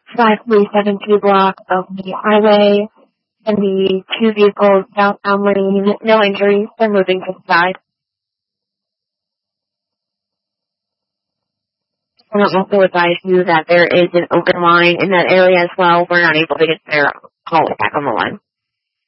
5372 block of the highway, and the two vehicles southbound lane, no injuries, they're moving to the side. I want to also advise you that there is an open line in that area as well. We're not able to get there. Call it back on the line.